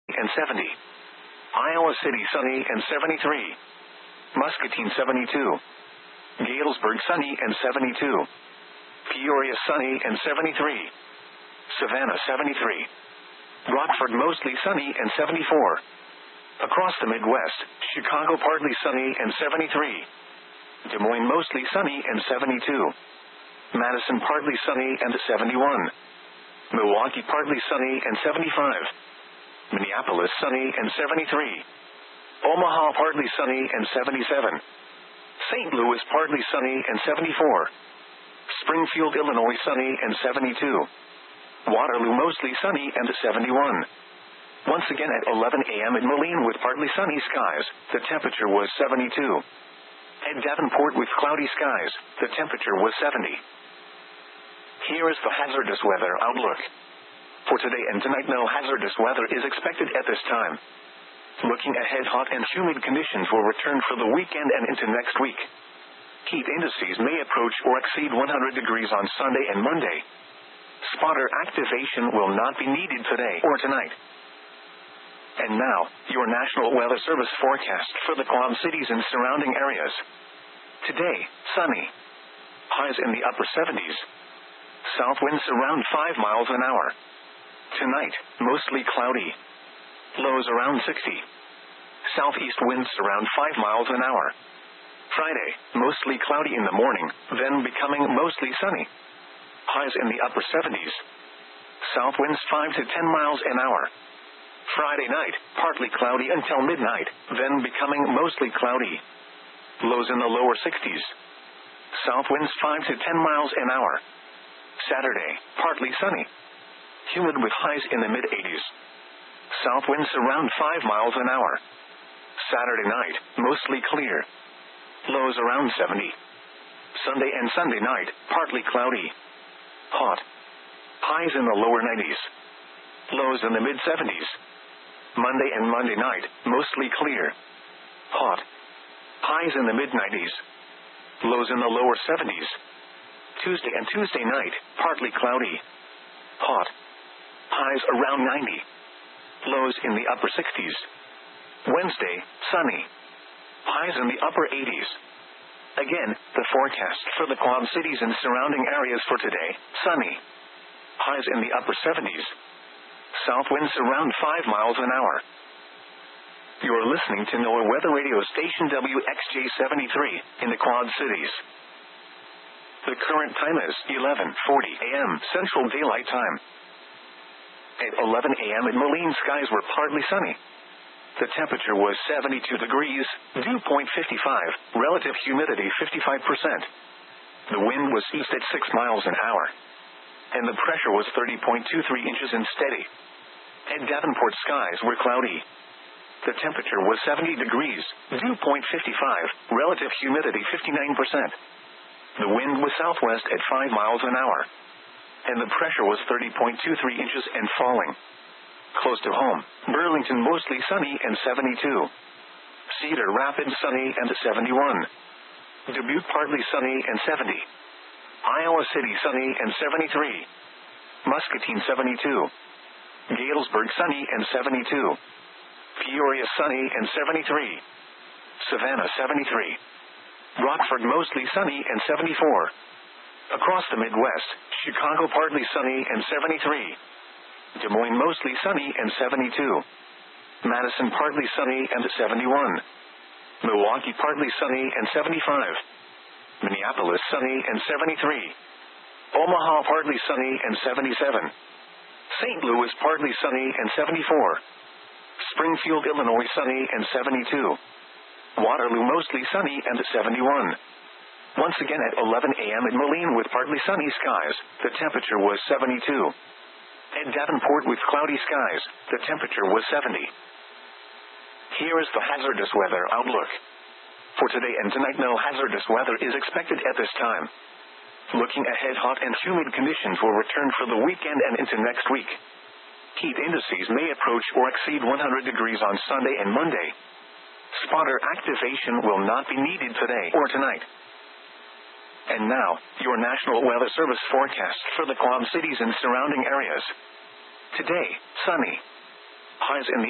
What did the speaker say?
and 70. Iowa City sunny and 73. Muscatine 72. Galesburg sunny and 72. Peoria sunny and 73. Savannah 73. Rockford mostly sunny and 74. Across the Midwest, Chicago partly sunny and 73. Des Moines mostly sunny and 72. Madison partly sunny and 71. Milwaukee partly sunny and 75. Minneapolis sunny and 73. Omaha partly sunny and 77. St. Louis partly sunny and 74. Springfield, Illinois sunny and 72. Waterloo mostly sunny and 71. Once again at 11 a.m. in Moline with partly sunny skies, the temperature was 72. At Davenport with cloudy skies, the temperature was 70. Here is the hazardous weather outlook. For today and tonight, no hazardous weather is expected at this time. Looking ahead, hot and humid conditions will return for the weekend and into next week. Heat indices may approach or exceed 100 degrees on Sunday and Monday. Spotter activation will not be needed today or tonight. And now, your National Weather Service forecast for the Quad Cities and surrounding areas. Today, sunny. Highs in the upper 70s. South winds around 5 miles an hour. Tonight, mostly cloudy. Lows around 60. Southeast winds around 5 miles an hour. Friday, mostly cloudy in the morning, then becoming mostly sunny. Highs in the upper 70s. South winds 5 to 10 miles an hour. Friday night, partly cloudy until midnight, then becoming mostly cloudy. Lows in the lower 60s. South winds 5 to 10 miles an hour. Saturday, partly sunny. Humid with highs in the mid-80s. South winds around 5 miles an hour. Saturday night, mostly clear. Lows around 70. Sunday and Sunday night, partly cloudy. Hot. Highs in the lower 90s. Lows in the mid-70s. Monday and Monday night, mostly clear. Hot. Highs in the mid-90s. Lows in the lower 70s. Tuesday and Tuesday night, partly cloudy. Hot. Highs around 90. Lows in the upper 60s. Wednesday, sunny. Highs in the upper 80s. Again, the forecast for the Quad Cities and surrounding areas for today, sunny. Highs in the upper 70s. South winds around 5 miles an hour. You are listening to NOAA Weather Radio Station WXJ73 in the Quad Cities. The current time is 11:40 a.m. Central Daylight Time. At 11 a.m. in Moline, skies were partly sunny. The temperature was 72 degrees, dew point 55, relative humidity 55%. The wind was east at 6 miles an hour. And the pressure was 30.23 inches and steady. At Davenport, skies were cloudy. The temperature was 70 degrees, dew point 55, relative humidity 59%. The wind was southwest at 5 miles an hour. And the pressure was 30.23 inches and falling. Close to home, Burlington mostly sunny and 72. Cedar Rapids sunny and 71. Dubuque partly sunny and 70. Iowa City sunny and 73. Muscatine 72. Galesburg sunny and 72. Peoria sunny and 73. Savannah 73. Rockford mostly sunny and 74. Across the Midwest, Chicago partly sunny and 73. Des Moines mostly sunny and 72. Madison partly sunny and 71. Milwaukee partly sunny and 75. Minneapolis sunny and 73. Omaha partly sunny and 77. St. Louis partly sunny and 74. Springfield, Illinois sunny and 72. Waterloo mostly sunny and 71. Once again at 11 a.m. in Moline with partly sunny skies, the temperature was 72. At Davenport with cloudy skies, the temperature was 70. Here is the hazardous weather outlook. For today and tonight, no hazardous weather is expected at this time. Looking ahead, hot and humid conditions will return for the weekend and into next week. Heat indices may approach or exceed 100 degrees on Sunday and Monday. Spotter activation will not be needed today or tonight. And now, your National Weather Service forecast for the Quad Cities and surrounding areas. Today, sunny. Highs in the